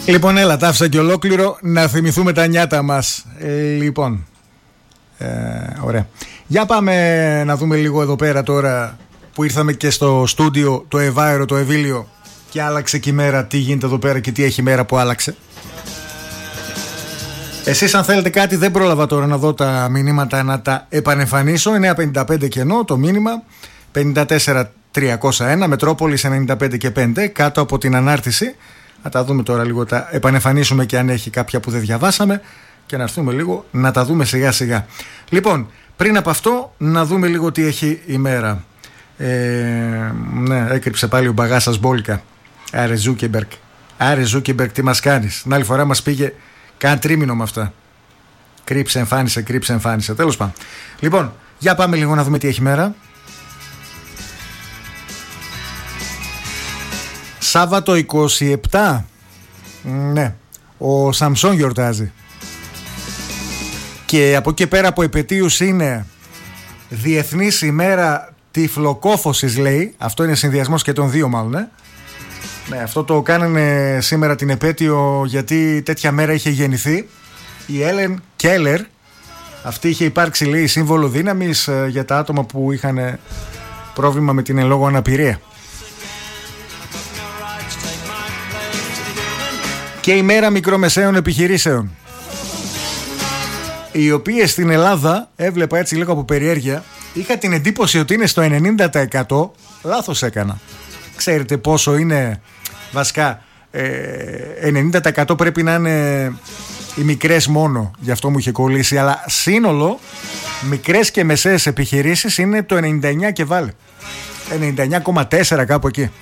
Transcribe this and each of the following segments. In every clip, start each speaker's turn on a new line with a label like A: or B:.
A: Λοιπόν, έλα, τα άφησα και ολόκληρο να θυμηθούμε τα νιάτα μας. Λοιπόν, ωραία. Για πάμε να δούμε λίγο εδώ πέρα τώρα που ήρθαμε και στο στούντιο το Ευάερο, το Ευήλιο, και άλλαξε και η μέρα. Τι γίνεται εδώ πέρα και τι έχει η μέρα που άλλαξε. Εσείς αν θέλετε κάτι, δεν πρόλαβα τώρα να δω τα μηνύματα να τα επανεμφανίσω. 955 κενό το μήνυμα, 54-301, Μετρόπολης 95 και 5, κάτω από την ανάρτηση. Να τα δούμε τώρα λίγο, τα επανεμφανίσουμε και αν έχει κάποια που δεν διαβάσαμε και να έρθουμε λίγο να τα δούμε σιγά σιγά. Λοιπόν, πριν από αυτό να δούμε λίγο τι έχει η μέρα. Ναι, έκρυψε πάλι ο Μπαγάσας Μπόλικα. Άρε Ζούκεμπεργκ, τι μας κάνεις? Την άλλη φορά μας πήγε κάνα τρίμηνο με αυτά. Κρύψε, εμφάνισε. Τέλος πάντων. Λοιπόν, για πάμε λίγο να δούμε τι έχει η μέρα. Σάββατο 27. Ναι, ο Σαμσόν γιορτάζει. Και από εκεί πέρα από επετείους είναι Διεθνής ημέρα τυφλοκόφωσης, λέει. Αυτό είναι συνδυασμός και των δύο μάλλον, Ναι, αυτό το κάνανε σήμερα την επέτειο γιατί τέτοια μέρα είχε γεννηθεί η Έλεν Κέλλερ. Αυτή είχε υπάρξει, λέει, σύμβολο δύναμης για τα άτομα που είχαν πρόβλημα με την εν λόγω αναπηρία. Και η μέρα μικρομεσαίων επιχειρήσεων, οι οποίες στην Ελλάδα, έβλεπα έτσι λίγο από περιέργεια, είχα την εντύπωση ότι είναι στο 90%. Λάθος έκανα. Ξέρετε πόσο είναι? Βασικά 90% πρέπει να είναι οι μικρές μόνο, γι' αυτό μου είχε κολλήσει. Αλλά σύνολο μικρές και μεσαίες επιχειρήσεις είναι το 99 και βάλε 99,4 κάπου εκεί.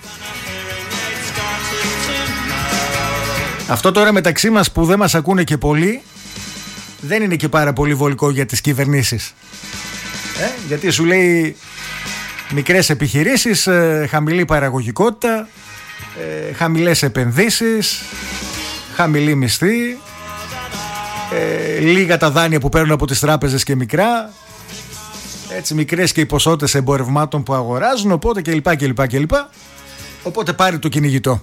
A: Αυτό τώρα μεταξύ μας που δεν μας ακούνε και πολύ, δεν είναι και πάρα πολύ βολικό για τις κυβερνήσεις. Γιατί σου λέει μικρές επιχειρήσεις, χαμηλή παραγωγικότητα, χαμηλές επενδύσεις, χαμηλή μισθή, λίγα τα δάνεια που παίρνουν από τις τράπεζες και μικρά, έτσι μικρές και οι ποσότητες εμπορευμάτων που αγοράζουν, οπότε κλπ. Οπότε πάρει το κυνηγητό.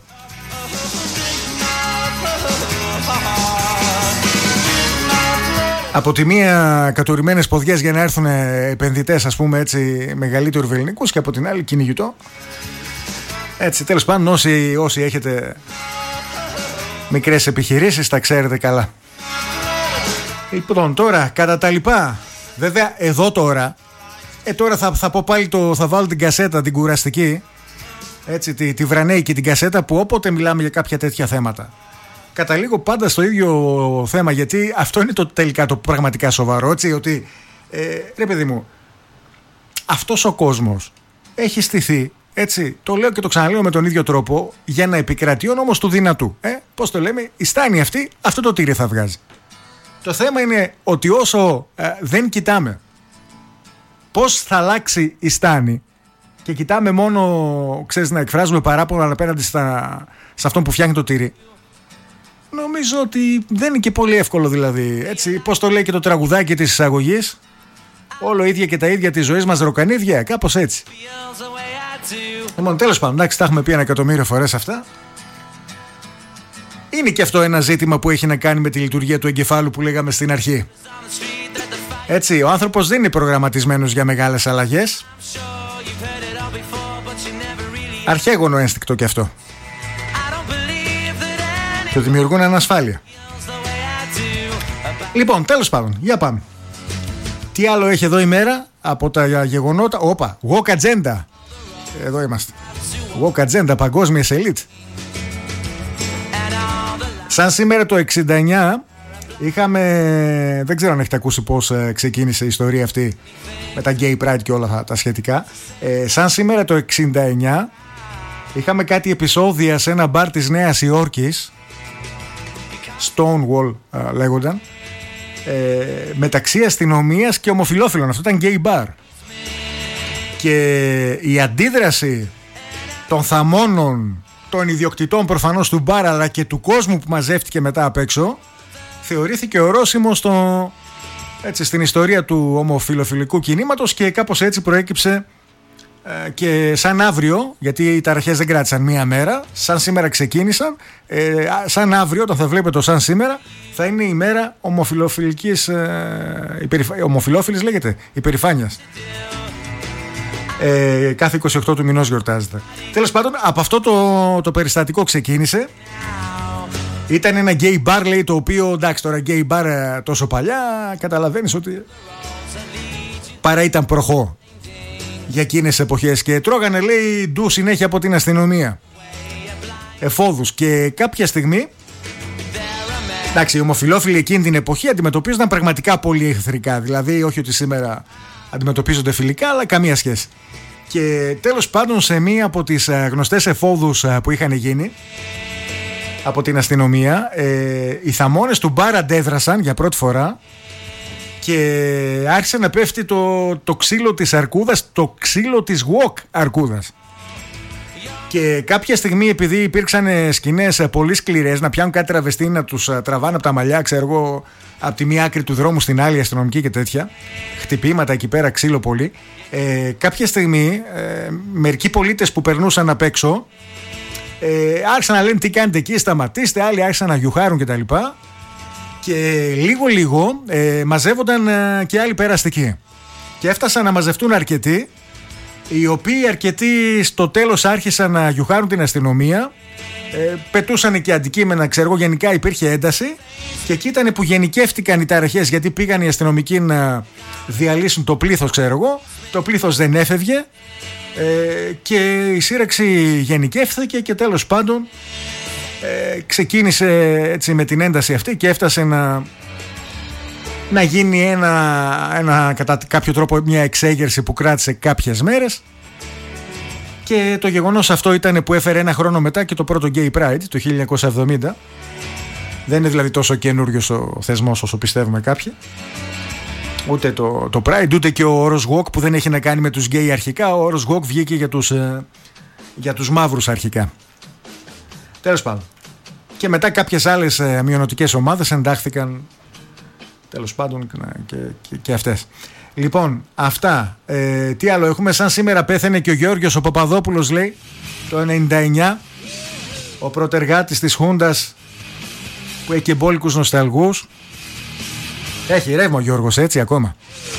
A: Από τη μία κατουρημένες ποδιές για να έρθουν επενδυτές, ας πούμε έτσι, μεγαλύτερου ελληνικούς, και από την άλλη κυνηγητό. Έτσι, τέλος πάντων, όσοι έχετε μικρές επιχειρήσεις τα ξέρετε καλά. Λοιπόν, τώρα κατά τα λοιπά, βέβαια εδώ τώρα θα πω πάλι θα βάλω την κασέτα, την κουραστική, έτσι, τη βρανέικη την κασέτα, που όποτε μιλάμε για κάποια τέτοια θέματα καταλήγω πάντα στο ίδιο θέμα, γιατί αυτό είναι το τελικά το πραγματικά σοβαρό, έτσι, ότι ρε παιδί μου, αυτός ο κόσμος έχει στηθεί, έτσι, το λέω και το ξαναλέω με τον ίδιο τρόπο, για να επικρατεί ο νόμος του δυνατού. Πώς το λέμε, η στάνη αυτή, αυτό το τύρι θα βγάζει. Το θέμα είναι ότι όσο δεν κοιτάμε πώς θα αλλάξει η στάνη και κοιτάμε μόνο, ξέρεις, να εκφράζουμε παράπονα απέναντι σε αυτόν που φτιάχνει το τύρι, νομίζω ότι δεν είναι και πολύ εύκολο, δηλαδή. Έτσι, πώς το λέει και το τραγουδάκι της εισαγωγής, όλο ίδια και τα ίδια της ζωής μας ροκανίδια, κάπως έτσι. Λοιπόν, τέλος πάντων, εντάξει, τα έχουμε πει 1.000.000 φορές αυτά. Είναι και αυτό ένα ζήτημα που έχει να κάνει με τη λειτουργία του εγκεφάλου που λέγαμε στην αρχή. Έτσι, ο άνθρωπος δεν είναι προγραμματισμένος για μεγάλες αλλαγές. Αρχαίγωνο ένστικτο κι αυτό. Και δημιουργούν ανασφάλεια. Λοιπόν, τέλος πάντων, για πάμε. Τι άλλο έχει εδώ η μέρα από τα γεγονότα? Όπα, Walk Agenda. Εδώ είμαστε. Walk Agenda, παγκόσμιες elite. Σαν σήμερα το 69 είχαμε, δεν ξέρω αν έχετε ακούσει πώς ξεκίνησε η ιστορία αυτή με τα Gay Pride και όλα τα σχετικά. Σαν σήμερα το 69 είχαμε κάτι επεισόδια σε ένα μπαρ της Νέας Υόρκης, Stonewall λέγονταν, μεταξύ αστυνομίας και ομοφυλόφιλων. Αυτό ήταν gay bar. Και η αντίδραση των θαμώνων, των ιδιοκτητών προφανώς του μπαρ, αλλά και του κόσμου που μαζεύτηκε μετά απ' έξω, θεωρήθηκε ορόσημο στην ιστορία του ομοφυλοφιλικού κινήματος, και κάπως έτσι προέκυψε και σαν αύριο, γιατί οι ταραχές δεν κράτησαν μία μέρα, σαν σήμερα ξεκίνησαν, σαν αύριο, όταν θα βλέπετε το σαν σήμερα, θα είναι η μέρα ομοφιλοφιλικής, ομοφιλόφιλης λέγεται, υπερηφάνειας. Κάθε 28 του μηνός γιορτάζεται. Τέλος πάντων, από αυτό το περιστατικό ξεκίνησε. Ήταν ένα gay bar, λέει, το οποίο, εντάξει, τώρα gay bar τόσο παλιά, καταλαβαίνεις ότι παρά ήταν προχώ για εκείνες εποχές, και τρώγανε, λέει, ντου συνέχεια από την αστυνομία, εφόδους, και κάποια στιγμή, εντάξει, οι ομοφυλόφιλοι εκείνη την εποχή αντιμετωπίζονταν πραγματικά πολύ εχθρικά, δηλαδή όχι ότι σήμερα αντιμετωπίζονται φιλικά, αλλά καμία σχέση. Και τέλος πάντων, σε μία από τις γνωστές εφόδους που είχαν γίνει από την αστυνομία, οι θαμώνες του μπαρ αντέδρασαν για πρώτη φορά και άρχισε να πέφτει το ξύλο της αρκούδας, το ξύλο της walk αρκούδας. Και κάποια στιγμή, επειδή υπήρξαν σκηνές πολύ σκληρές, να πιάνουν κάτι τραβεστή, να τους τραβάνε από τα μαλλιά, ξέρω εγώ, από τη μία άκρη του δρόμου στην άλλη, αστυνομική και τέτοια, χτυπήματα εκεί πέρα, ξύλο πολύ, κάποια στιγμή μερικοί πολίτες που περνούσαν απ' έξω άρχισαν να λένε τι κάνετε εκεί, σταματήστε, άλλοι άρχισαν να γιουχάρουν κτλ. Και λίγο μαζεύονταν και άλλοι περαστικοί. Και έφτασαν να μαζευτούν αρκετοί, οι οποίοι αρκετοί στο τέλος άρχισαν να γιουχάρουν την αστυνομία, πετούσαν και αντικείμενα, ξέρω εγώ, γενικά υπήρχε ένταση. Και εκεί ήταν που γενικεύτηκαν οι ταραχές, γιατί πήγαν οι αστυνομικοί να διαλύσουν το πλήθος, ξέρω εγώ. Το πλήθος δεν έφευγε και η σύραξη γενικεύθηκε και τέλος πάντων ξεκίνησε έτσι με την ένταση αυτή και έφτασε να γίνει κατά κάποιο τρόπο μια εξέγερση που κράτησε κάποιες μέρες. Και το γεγονός αυτό ήταν που έφερε ένα χρόνο μετά και το πρώτο Gay Pride το 1970. Δεν είναι δηλαδή τόσο καινούριος ο θεσμός όσο πιστεύουμε κάποιοι. Ούτε το Pride, ούτε και ο όρος Walk, που δεν έχει να κάνει με τους γκέι αρχικά. Ο όρος Walk βγήκε για τους μαύρους αρχικά. Τέλος πάντων. Και μετά κάποιες άλλες μειονοτικές ομάδες εντάχθηκαν, τέλος πάντων, και αυτές. Λοιπόν, αυτά. Τι άλλο έχουμε? Σαν σήμερα πέθανε και ο Γεώργιος ο Παπαδόπουλος, λέει, το 99, ο πρωτεργάτης της Χούντας, που έχει και μπόλικους νοσταλγούς. Έχει ρεύμα ο Γιώργος, έτσι, ακόμα.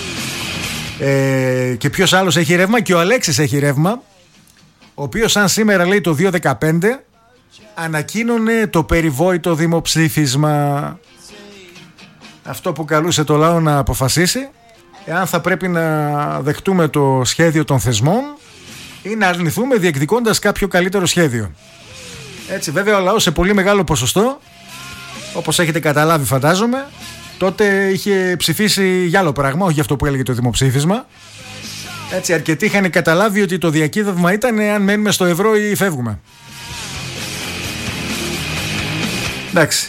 A: Και ποιος άλλος έχει ρεύμα? Και ο Αλέξης έχει ρεύμα, ο οποίος σαν σήμερα, λέει, το 2015 ανακοίνωνε το περιβόητο δημοψήφισμα. Αυτό που καλούσε το λαό να αποφασίσει εάν θα πρέπει να δεχτούμε το σχέδιο των θεσμών ή να αρνηθούμε διεκδικώντας κάποιο καλύτερο σχέδιο. Έτσι, βέβαια ο λαός σε πολύ μεγάλο ποσοστό, όπως έχετε καταλάβει φαντάζομαι, τότε είχε ψηφίσει για άλλο πράγμα, όχι για αυτό που έλεγε το δημοψήφισμα. Έτσι, αρκετοί είχαν καταλάβει ότι το διακύβευμα ήταν αν μένουμε στο ευρώ ή φεύγουμε. Εντάξει.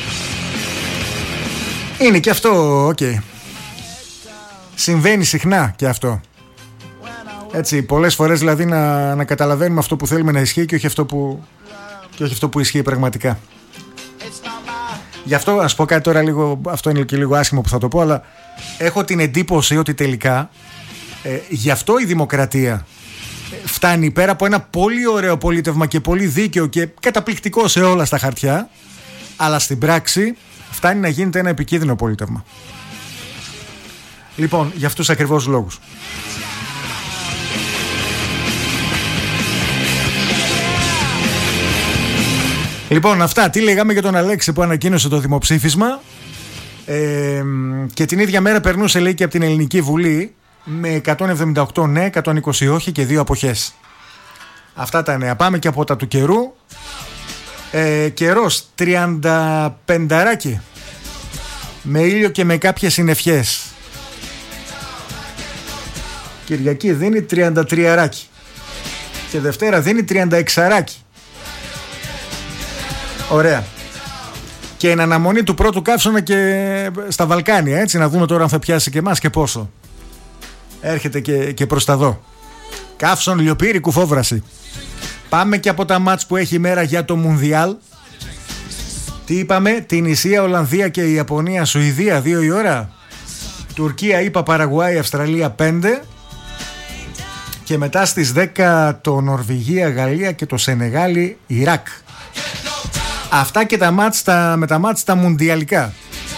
A: Είναι και αυτό, okay. Συμβαίνει συχνά και αυτό. Έτσι, πολλές φορές δηλαδή να καταλαβαίνουμε αυτό που θέλουμε να ισχύει και όχι αυτό που ισχύει πραγματικά. Γι' αυτό, ας πω κάτι τώρα λίγο, αυτό είναι και λίγο άσχημο που θα το πω, αλλά έχω την εντύπωση ότι τελικά γι' αυτό η δημοκρατία φτάνει πέρα από ένα πολύ ωραίο πολίτευμα και πολύ δίκαιο και καταπληκτικό σε όλα στα χαρτιά, αλλά στην πράξη φτάνει να γίνεται ένα επικίνδυνο πολίτευμα. Λοιπόν, για αυτούς ακριβώς λόγους. Λοιπόν, αυτά. Τι λέγαμε για τον Αλέξη που ανακοίνωσε το δημοψήφισμα και την ίδια μέρα περνούσε, λέει, και από την Ελληνική Βουλή με 178 ναι, 120 όχι και 2 αποχές. Αυτά τα νέα. Πάμε και από τα του καιρού. Καιρός 35 με ήλιο και με κάποιες συννεφιές. Κυριακή δίνει 33 και Δευτέρα δίνει 36. Ωραία. Και εν αναμονή του πρώτου καύσωνα και στα Βαλκάνια, έτσι, να δούμε τώρα αν θα πιάσει και εμάς και πόσο. Έρχεται και προς τα δω. Καύσον, λιοπύρι, κουφόβραση. Πάμε και από τα μάτς που έχει η μέρα για το Μουνδιάλ. Τι είπαμε? Την Ισία, Ολλανδία και η Ιαπωνία, Σουηδία 2 η ώρα. Τουρκία, ΗΠΑ, Παραγουάη, Αυστραλία 5. Και μετά στις 10 το Νορβηγία, Γαλλία και το Σενεγάλη, Ιράκ. Αυτά και με τα μάτς τα μουντιαλικά.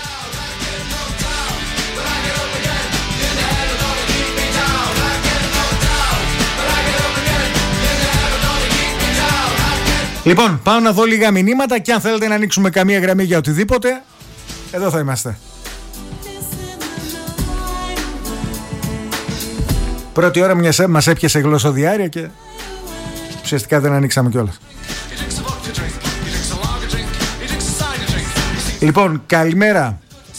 A: Λοιπόν, πάω να δω λίγα μηνύματα και αν θέλετε να ανοίξουμε καμία γραμμή για οτιδήποτε, εδώ θα είμαστε. Πρώτη ώρα μας έπιασε γλωσσοδιάρεια και ουσιαστικά δεν ανοίξαμε κιόλας. Λοιπόν, καλημέρα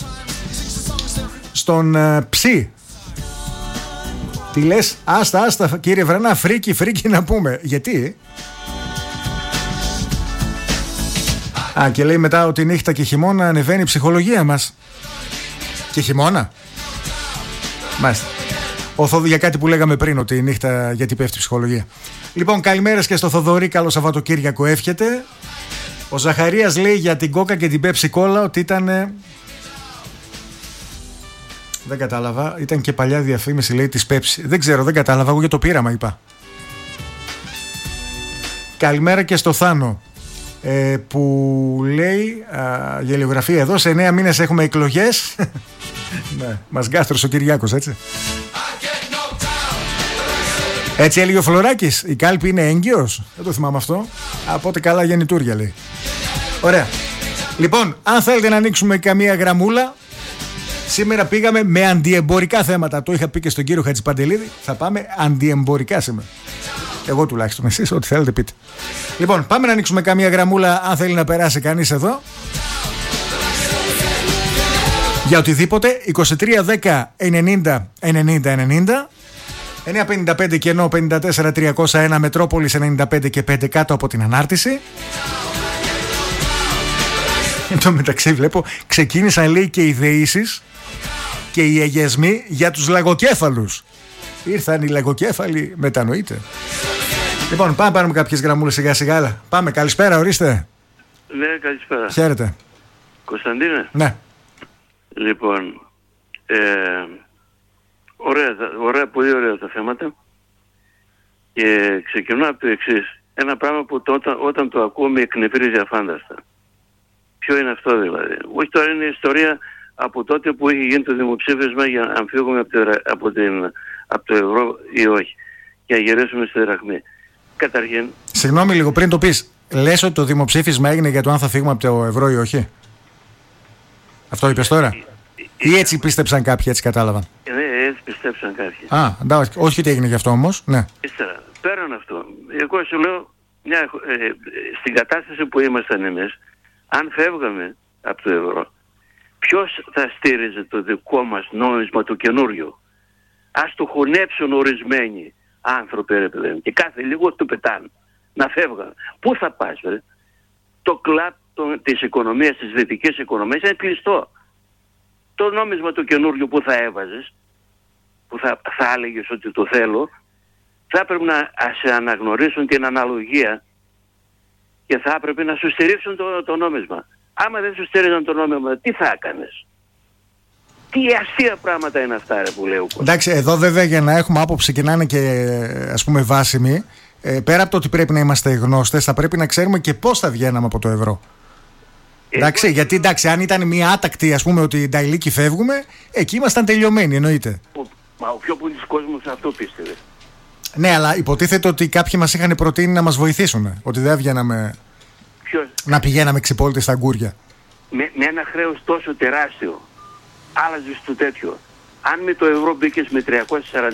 A: στον Ψι. Τι λες? Άστα κύριε Βρανά, φρίκι να πούμε. Γιατί? Και λέει μετά ότι νύχτα και χειμώνα ανεβαίνει η ψυχολογία μας. Και χειμώνα? Μάλιστα. Για κάτι που λέγαμε πριν, ότι η νύχτα γιατί πέφτει η ψυχολογία. Λοιπόν, καλημέρες και στο Θοδωρή, καλό Σαββατοκύριακο εύχεται. Ο Ζαχαρίας λέει για την Κόκα και την Πέψη Κόλλα ότι ήταν... Δεν κατάλαβα, ήταν και παλιά διαφήμιση λέει της Πέψη. Δεν ξέρω, δεν κατάλαβα, εγώ για το πείραμα είπα. Καλημέρα και στο Θάνο. Που λέει γελιογραφία εδώ, σε 9 μήνες έχουμε εκλογές. Ναι, μας γκάστρωσε ο Κυριάκος, έτσι. Έτσι έλεγε ο Φλωράκης, η κάλπη είναι έγκυος. Δεν το θυμάμαι αυτό. Από ό,τι καλά γεννητούρια λέει. Ωραία. Λοιπόν, αν θέλετε να ανοίξουμε καμία γραμμούλα, σήμερα πήγαμε με αντιεμπορικά θέματα. Το είχα πει και στον κύριο Χατζηπαντελίδη. Θα πάμε αντιεμπορικά σήμερα. Εγώ τουλάχιστον, εσείς ό,τι θέλετε πείτε. Λοιπόν, πάμε να ανοίξουμε καμία γραμμούλα αν θέλει να περάσει κανείς εδώ. Για οτιδήποτε, 2310 90 90 90, 955 και ενώ 54 301, Μετρόπολης 95 και 5 κάτω από την ανάρτηση. Εν τω μεταξύ βλέπω ξεκίνησαν λέει και οι δεήσεις και οι εγεσμοί για τους λαγοκέφαλους. Ήρθαν οι λαγοκέφαλοι, μετανοείτε. Λοιπόν, πάμε πάρουμε κάποιες γραμμούλες σιγά σιγά. Πάμε, καλησπέρα, ορίστε.
B: Ναι, καλησπέρα.
A: Χαίρετε.
B: Κωνσταντίνε.
A: Ναι.
B: Λοιπόν, ωραία, πολύ ωραία τα θέματα. Και ξεκινώ από το εξής. Ένα πράγμα που όταν το ακούω με εκνευρίζει αφάνταστα. Ποιο είναι αυτό δηλαδή? Όχι, τώρα είναι η ιστορία από τότε που είχε γίνει το δημοψήφισμα για αν φύγουμε από το ευρώ ή όχι. Και να γυρίσουμε στη δραχμή. Καταρχήν...
A: Συγγνώμη λίγο, πριν το πεις, λες ότι το δημοψήφισμα έγινε για το αν θα φύγουμε από το ευρώ ή όχι? Αυτό είπες τώρα? Ή έτσι πίστεψαν κάποιοι, έτσι κατάλαβαν?
B: Ναι, έτσι πιστέψαν κάποιοι.
A: Εντάξει, όχι ότι έγινε γι' αυτό όμως, ναι.
B: Ύστερα, πέραν αυτό, εγώ σου λέω, στην κατάσταση που ήμασταν εμείς, αν φεύγαμε από το ευρώ, ποιος θα στήριζε το δικό μας νόμισμα το καινούριο? Ας το χωνέψουν ορισμένοι άνθρωποι, ρε παιδί, και κάθε λίγο το πετάνε να φεύγαν. Πού θα πας, ρε? Το κλαπ της οικονομίας, της δυτικής οικονομίας είναι κλειστό. Το νόμισμα το καινούριο που θα έβαζες, που θα έλεγες ότι το θέλω, θα έπρεπε να σε αναγνωρίσουν την αναλογία και θα έπρεπε να σου στηρίξουν το νόμισμα. Άμα δεν σου στήριζαν το νόμισμα, τι θα έκανες? Τι αστεία πράγματα είναι αυτά, ρε, που λέω.
A: Εντάξει, εδώ βέβαια για να έχουμε άποψη και να είναι και ας πούμε βάσιμη, πέρα από το ότι πρέπει να είμαστε γνώστες, θα πρέπει να ξέρουμε και πώς θα βγαίναμε από το ευρώ. Εντάξει, γιατί εντάξει, αν ήταν μια άτακτη, ας πούμε, ότι νταϊλίκη φεύγουμε, εκεί ήμασταν τελειωμένοι, εννοείται.
B: Μα ο πιο πολλής κόσμος αυτό πίστευε.
A: Ναι, αλλά υποτίθεται ότι κάποιοι μας είχαν προτείνει να μας βοηθήσουν. Ότι δεν βγαίναμε.
B: Ποιος? Να
A: πηγαίναμε ξυπόλυτες στα γκούρια.
B: Με ένα χρέος τόσο τεράστιο. Άλλαζες το τέτοιο. Αν με το ευρώ μπήκες με 342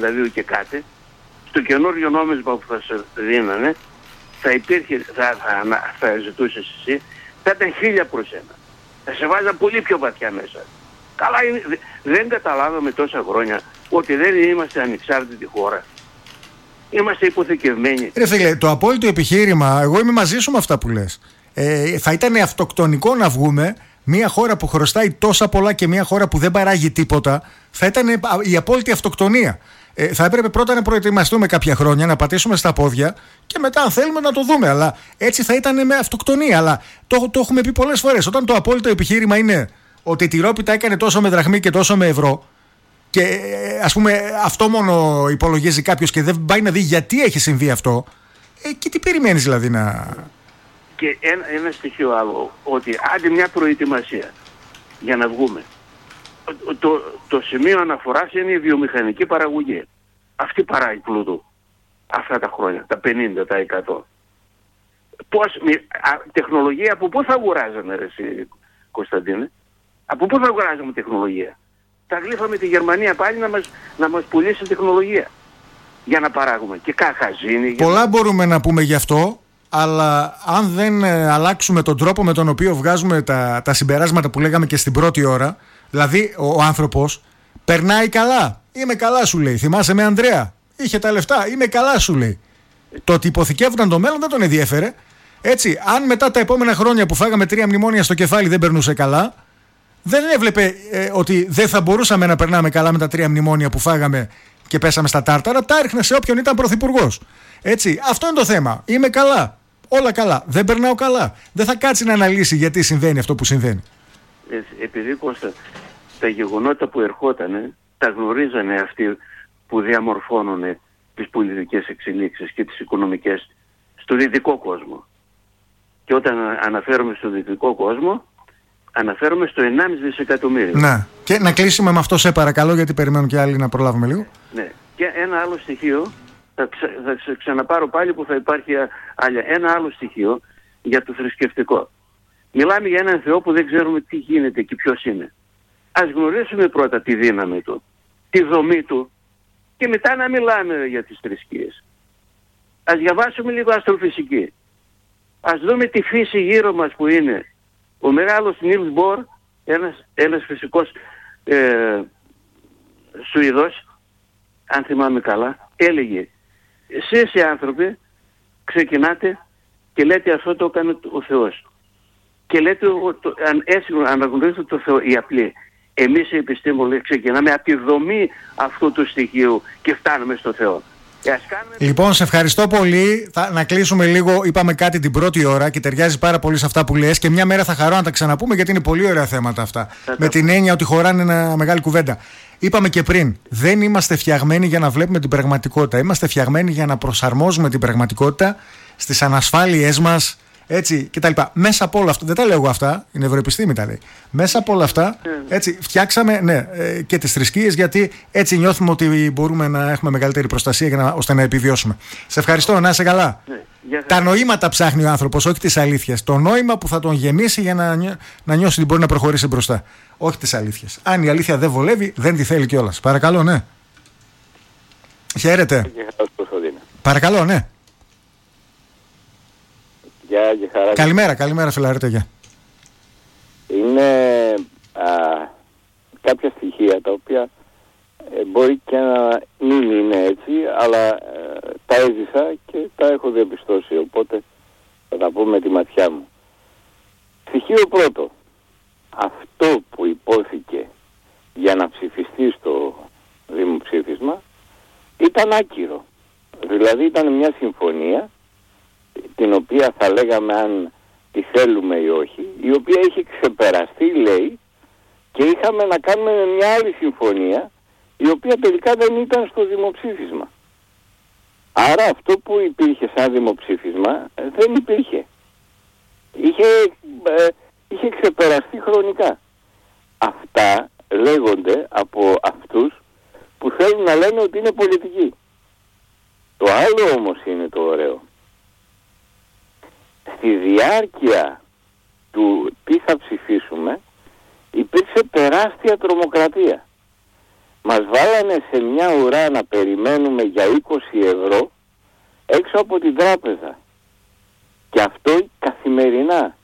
B: και στο καινούριο νόμισμα που θα σε δίνανε, θα υπήρχε, θα ζητούσες εσύ, θα ήταν 1000%. Θα σε βάζαν πολύ πιο βαθιά μέσα. Καλά, δεν καταλάβαμε τόσα χρόνια ότι δεν είμαστε ανεξάρτητη χώρα. Είμαστε υποθηκευμένοι.
A: Ρε φίλε, το απόλυτο επιχείρημα, εγώ είμαι μαζί σου με αυτά που λες. Θα ήταν αυτοκτονικό να βγούμε. Μια χώρα που χρωστάει τόσα πολλά και μια χώρα που δεν παράγει τίποτα, θα ήταν η απόλυτη αυτοκτονία. Θα έπρεπε πρώτα να προετοιμαστούμε κάποια χρόνια, να πατήσουμε στα πόδια και μετά αν θέλουμε να το δούμε. Αλλά έτσι θα ήταν με αυτοκτονία. Αλλά το έχουμε πει πολλές φορές. Όταν το απόλυτο επιχείρημα είναι ότι η τυρόπιτα έκανε τόσο με δραχμή και τόσο με ευρώ, και ας πούμε αυτό μόνο υπολογίζει κάποιος και δεν πάει να δει γιατί έχει συμβεί αυτό, και τι περιμένεις δηλαδή να...
B: Και ένα στοιχείο άλλο, ότι άντε μια προετοιμασία για να βγούμε. Το σημείο αναφοράς είναι η βιομηχανική παραγωγή. Αυτή παράγει πλούτο αυτά τα χρόνια, τα 50%. Τεχνολογία από πού θα αγοράζαμε, ρε εσύ, Κωνσταντίνε? Από πού θα αγοράζαμε τεχνολογία? Τα γλύφαμε τη Γερμανία πάλι να μας πουλήσει τεχνολογία για να παράγουμε. Και καχαζίνη.
A: Πολλά μπορούμε να πούμε γι' αυτό, αλλά αν δεν αλλάξουμε τον τρόπο με τον οποίο βγάζουμε τα συμπεράσματα που λέγαμε και στην πρώτη ώρα, δηλαδή ο άνθρωπος περνάει καλά. Είμαι καλά, σου λέει. Θυμάσαι με Ανδρέα? Είχε τα λεφτά. Είμαι καλά, σου λέει. Το ότι υποθηκεύονταν το μέλλον δεν τον ενδιέφερε. Έτσι, αν μετά τα επόμενα χρόνια που φάγαμε 3 μνημόνια στο κεφάλι δεν περνούσε καλά, δεν έβλεπε ότι δεν θα μπορούσαμε να περνάμε καλά με τα 3 μνημόνια που φάγαμε και πέσαμε στα τάρταρα, τα έριχνε σε όποιον ήταν πρωθυπουργός. Έτσι, αυτό είναι το θέμα. Είμαι καλά. Όλα καλά. Δεν περνάω καλά. Δεν θα κάτσει να αναλύσει γιατί συμβαίνει αυτό που συμβαίνει.
B: Επειδή, Κώστα, τα γεγονότα που ερχότανε, τα γνωρίζανε αυτοί που διαμορφώνουν τις πολιτικές εξελίξεις και τις οικονομικές στο δυτικό κόσμο. Και όταν αναφέρομαι στο δυτικό κόσμο, αναφέρομαι στο 1,5 δισεκατομμύριο.
A: Ναι. Και να κλείσουμε με αυτό, σε παρακαλώ, γιατί περιμένουν και άλλοι να προλάβουμε λίγο.
B: Ναι. Και ένα άλλο στοιχείο, θα ξαναπάρω πάλι που θα υπάρχει ένα άλλο στοιχείο για το θρησκευτικό. Μιλάμε για έναν Θεό που δεν ξέρουμε τι γίνεται και ποιος είναι. Ας γνωρίσουμε πρώτα τη δύναμη του, τη δομή του και μετά να μιλάμε για τις θρησκείες. Ας διαβάσουμε λίγο αστροφυσική. Ας δούμε τη φύση γύρω μας που είναι. Ο μεγάλος Νίλς Μπορ, ένας φυσικός Σουηδός, αν θυμάμαι καλά, έλεγε: εσείς οι άνθρωποι ξεκινάτε και λέτε αυτό το έκανε ο Θεός. Και λέτε, αν αναγνωρίζετε το Θεό, οι απλοί. Εμείς οι επιστήμονες ξεκινάμε από τη δομή αυτού του στοιχείου και φτάνουμε στο Θεό.
A: Λοιπόν, σε ευχαριστώ πολύ. Να κλείσουμε λίγο. Είπαμε κάτι την πρώτη ώρα και ταιριάζει πάρα πολύ σε αυτά που λες. Και μια μέρα θα χαρώ να τα ξαναπούμε, γιατί είναι πολύ ωραία θέματα αυτά. Με την έννοια ότι χωράνε ένα μεγάλη κουβέντα. Είπαμε και πριν, δεν είμαστε φτιαγμένοι για να βλέπουμε την πραγματικότητα. Είμαστε φτιαγμένοι για να προσαρμόζουμε την πραγματικότητα στις ανασφάλειές μας. Έτσι κτλ. Μέσα από όλα αυτά, δεν τα λέω εγώ αυτά, η νευροεπιστήμη τα λέει. Μέσα από όλα αυτά, έτσι, φτιάξαμε και τις θρησκείες, γιατί έτσι νιώθουμε ότι μπορούμε να έχουμε μεγαλύτερη προστασία ώστε να επιβιώσουμε. Σε ευχαριστώ, να είσαι καλά. Τα νοήματα ψάχνει ο άνθρωπος, όχι τις αλήθειες. Το νόημα που θα τον γεμίσει για να νιώσει ότι μπορεί να προχωρήσει μπροστά. Όχι τις αλήθειες. Αν η αλήθεια δεν βολεύει, δεν τη θέλει κιόλας. Παρακαλώ, ναι. Χαίρετε. Παρακαλώ, ναι. Καλημέρα φιλαρέτε, γεια.
C: Είναι κάποια στοιχεία τα οποία μπορεί και να μην είναι έτσι, αλλά τα έζησα και τα έχω διαπιστώσει, οπότε θα τα πω με τη ματιά μου. Στοιχείο πρώτο, αυτό που υπόθηκε για να ψηφιστεί στο δημοψήφισμα ήταν άκυρο. Δηλαδή ήταν μια συμφωνία την οποία θα λέγαμε αν τη θέλουμε ή όχι, η οποία είχε ξεπεραστεί, λέει, και είχαμε να κάνουμε μια άλλη συμφωνία η οποία τελικά δεν ήταν στο δημοψήφισμα. Άρα αυτό που υπήρχε σαν δημοψήφισμα δεν υπήρχε. Είχε ξεπεραστεί χρονικά. Αυτά λέγονται από αυτούς που θέλουν να λένε ότι είναι πολιτικοί. Το άλλο όμως είναι το ωραίο. Στη διάρκεια του τι θα ψηφίσουμε υπήρξε τεράστια τρομοκρατία. Μας βάλανε σε μια ουρά να περιμένουμε για 20 ευρώ έξω από την τράπεζα. Και αυτό καθημερινά.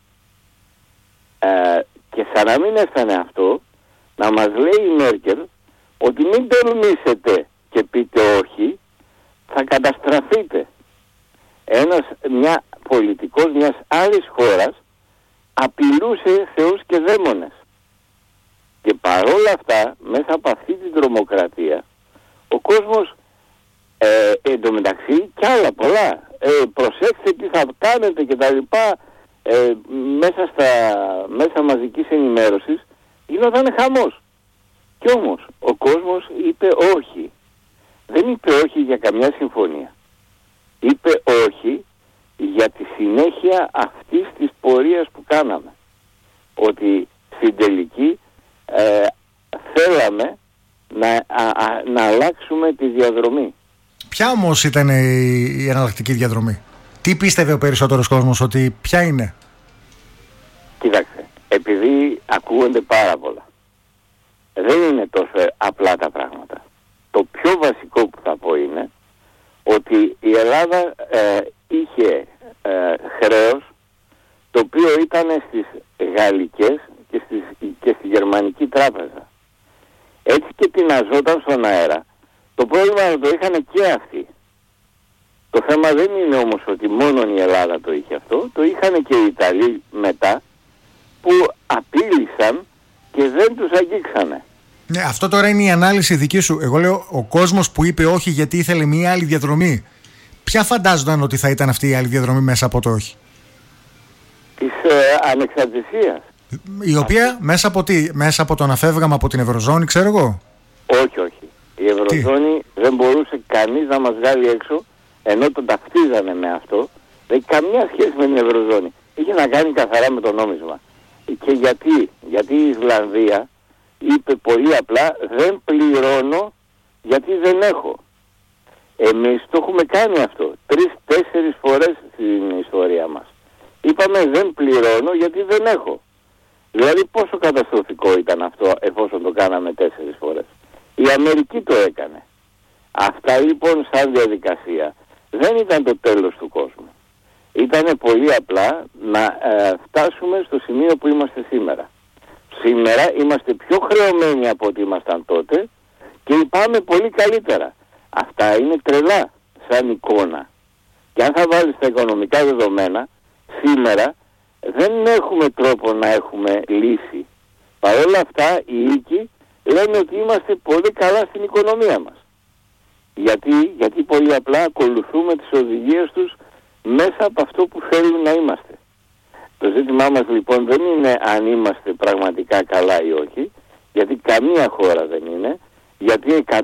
C: Και σαν να μην έφτανε αυτό, να μας λέει η Μέρκελ ότι μην τολμήσετε και πείτε όχι, θα καταστραφείτε. Μια πολιτικός μιας άλλης χώρας απειλούσε θεούς και δαίμονες. Και παρόλα αυτά, μέσα από αυτή την τρομοκρατία, ο κόσμος εντωμεταξύ κι άλλα πολλά. Προσέξτε τι θα κάνετε και τα λοιπά. Μέσα στα μέσα μαζικής ενημέρωσης γινόταν χαμός. Κι όμως ο κόσμος είπε όχι. Δεν είπε όχι για καμιά συμφωνία. Είπε όχι για τη συνέχεια αυτής της πορείας που κάναμε. Ότι στην τελική θέλαμε να αλλάξουμε τη διαδρομή.
A: Ποια όμως ήταν η εναλλακτική διαδρομή? Τι πίστευε ο περισσότερος κόσμος ότι ποια είναι?
C: Κοίταξε, επειδή ακούγονται πάρα πολλά, δεν είναι τόσο απλά τα πράγματα. Το πιο βασικό που θα πω είναι ότι η Ελλάδα είχε χρέος το οποίο ήταν στις γαλλικές και στη γερμανική τράπεζα. Έτσι και τειναζόταν στον αέρα. Το πρόβλημα το είχαν και αυτοί. Το θέμα δεν είναι όμως ότι μόνο η Ελλάδα το είχε αυτό, το είχαν και οι Ιταλοί μετά που απείλησαν και δεν τους αγγίξανε.
A: Ναι, αυτό τώρα είναι η ανάλυση δική σου. Εγώ λέω ο κόσμος που είπε όχι γιατί ήθελε μια άλλη διαδρομή. Ποια φαντάζονταν ότι θα ήταν αυτή η άλλη διαδρομή μέσα από το όχι?
C: Της ανεξαρτησίας.
A: Η οποία μέσα από τι? Μέσα από το να φεύγαμε από την Ευρωζώνη, ξέρω εγώ.
C: Όχι, όχι. Η Ευρωζώνη δεν μπορούσε κανείς να μας βγάλει έξω, ενώ τον ταυτίζανε με αυτό. Δεν έχει καμιά σχέση με την Ευρωζώνη. Είχε να κάνει καθαρά με το νόμισμα. Και γιατί η Ισλανδία είπε πολύ απλά δεν πληρώνω γιατί δεν έχω. Εμείς το έχουμε κάνει αυτό 3-4 φορές στην ιστορία μας. Είπαμε δεν πληρώνω γιατί δεν έχω. Δηλαδή πόσο καταστροφικό ήταν αυτό εφόσον το κάναμε 4 φορές. Η Αμερική το έκανε. Αυτά λοιπόν σαν διαδικασία δεν ήταν το τέλος του κόσμου. Ήτανε πολύ απλά να φτάσουμε στο σημείο που είμαστε σήμερα. Σήμερα είμαστε πιο χρεωμένοι από ό,τι ήμασταν τότε και πάμε πολύ καλύτερα. Αυτά είναι τρελά σαν εικόνα. Και αν θα βάλεις τα οικονομικά δεδομένα, σήμερα δεν έχουμε τρόπο να έχουμε λύση. Παρ' όλα αυτά οι οίκοι λένε ότι είμαστε πολύ καλά στην οικονομία μας. Γιατί πολύ απλά ακολουθούμε τις οδηγίες τους μέσα από αυτό που θέλουν να είμαστε. Το ζήτημά μας λοιπόν δεν είναι αν είμαστε πραγματικά καλά ή όχι, γιατί καμία χώρα δεν είναι, γιατί 100.000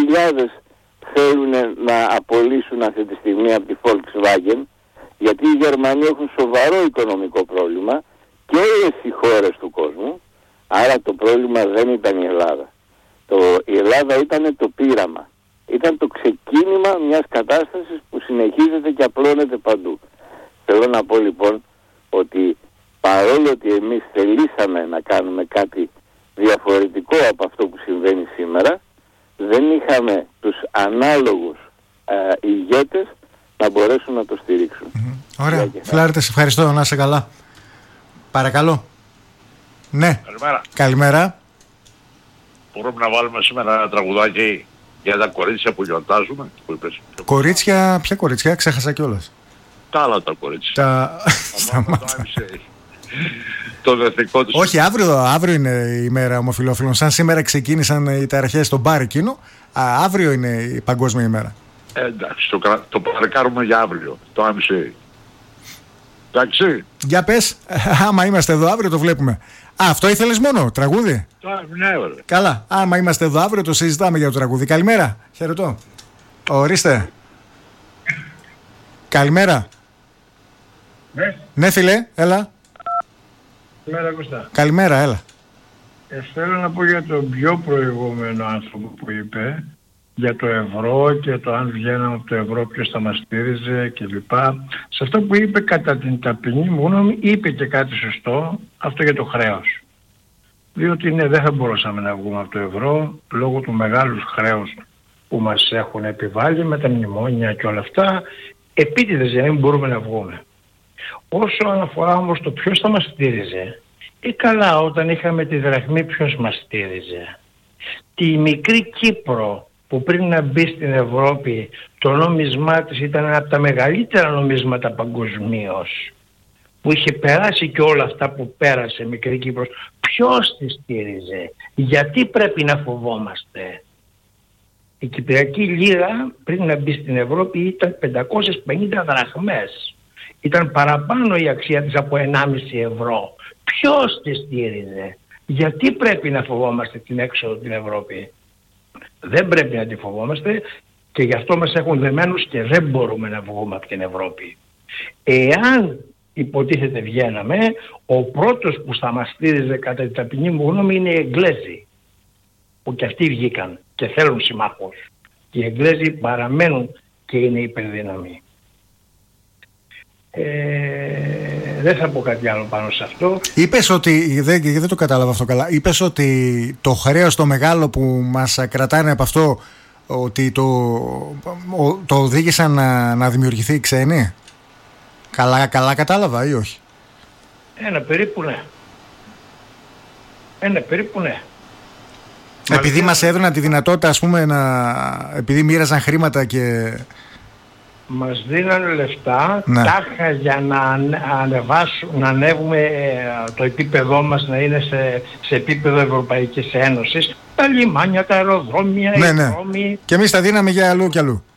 C: θέλουν να απολύσουν αυτή τη στιγμή από τη Volkswagen, γιατί οι Γερμανοί έχουν σοβαρό οικονομικό πρόβλημα και όλες οι χώρες του κόσμου, άρα το πρόβλημα δεν ήταν η Ελλάδα. Η Ελλάδα ήταν το πείραμα. Ήταν το ξεκίνημα μιας κατάστασης που συνεχίζεται και απλώνεται παντού. Θέλω να πω λοιπόν ότι παρόλο ότι εμείς θελήσαμε να κάνουμε κάτι διαφορετικό από αυτό που συμβαίνει σήμερα, δεν είχαμε τους ανάλογους ηγέτες να μπορέσουν να το στηρίξουν.
A: Ωραία. Φλάρτε, σε ευχαριστώ. Να είσαι καλά. Παρακαλώ. Ναι. Καλημέρα.
D: Μπορούμε να βάλουμε σήμερα ένα τραγουδάκι για τα κορίτσια που γιορτάζουμε? Που είπες.
A: Κορίτσια, ποια κορίτσια? Ξέχασα κιόλας.
D: Τα άλλα τα κορίτσια.
A: Σταμάτα.
D: Το δεθνικό τους.
A: Όχι, αύριο είναι η μέρα ομοφυλόφιλων. Σαν σήμερα ξεκίνησαν οι ταραχές στον μπαρ εκείνο, αύριο είναι η παγκόσμια ημέρα.
D: Εντάξει, το παρεκάρουμε για αύριο, το άμισε. Εντάξει.
A: Για πες, άμα είμαστε εδώ αύριο το βλέπουμε. Αυτό ήθελες μόνο, τραγούδι?
D: Ναι, βέβαια.
A: Καλά, άμα είμαστε εδώ αύριο το συζητάμε για το τραγούδι. Καλημέρα, χαιρετώ. Ορίστε. Καλημέρα. Ναι φίλε, έλα.
E: Καλημέρα Κώστα.
A: Καλημέρα, έλα.
E: Θέλω να πω για τον πιο προηγούμενο άνθρωπο που είπε για το ευρώ και το αν βγαίναμε από το ευρώ ποιος θα μας στήριζε κλπ. Σε αυτό που είπε κατά την ταπεινή μου γνώμη είπε και κάτι σωστό, αυτό για το χρέος. Διότι ναι, δεν θα μπορούσαμε να βγούμε από το ευρώ λόγω του μεγάλου χρέους που μας έχουν επιβάλει με τα μνημόνια και όλα αυτά. Επίτηδες δεν μπορούμε να βγούμε. Όσο αναφορά όμως το ποιος θα μας στήριζε, καλά όταν είχαμε τη δραχμή ποιος μας στήριζε? Τη μικρή Κύπρο που πριν να μπει στην Ευρώπη το νόμισμά της ήταν ένα από τα μεγαλύτερα νομίσματα παγκοσμίως, που είχε περάσει και όλα αυτά που πέρασε μικρή Κύπρος, ποιος τη στήριζε? Γιατί πρέπει να φοβόμαστε? Η Κυπριακή Λίρα πριν να μπει στην Ευρώπη ήταν 550 δραχμές. Ήταν παραπάνω η αξία της από 1,5 ευρώ. Ποιος τη στήριζε? Γιατί πρέπει να φοβόμαστε την έξοδο την Ευρώπη? Δεν πρέπει να τη φοβόμαστε και γι' αυτό μας έχουν δεμένους και δεν μπορούμε να βγούμε από την Ευρώπη. Εάν υποτίθεται βγαίναμε, ο πρώτος που θα μας στήριζε κατά την ταπεινή μου γνώμη είναι οι Εγγλέζοι, που και αυτοί βγήκαν και θέλουν συμμάχους. Και οι Εγγλέζοι παραμένουν και είναι υπερδύναμοι. Δεν θα πω κάτι άλλο πάνω σε αυτό.
A: Είπες ότι, δεν το κατάλαβα αυτό καλά, είπες ότι το χρέος το μεγάλο που μας κρατάνε από αυτό, ότι το οδήγησαν να δημιουργηθεί η ξένη. Καλά κατάλαβα ή όχι?
E: Περίπου ναι.
A: Επειδή μας έδωναν τη δυνατότητα, ας πούμε, επειδή μοίραζαν χρήματα και...
E: Μας δίνανε λεφτά, τάχα για να ανέβουμε το επίπεδό μας, να είναι σε επίπεδο Ευρωπαϊκής Ένωσης. Τα λιμάνια, τα αεροδρόμια, οι δρόμοι.
A: Και εμείς τα δίναμε για αλλού και αλλού.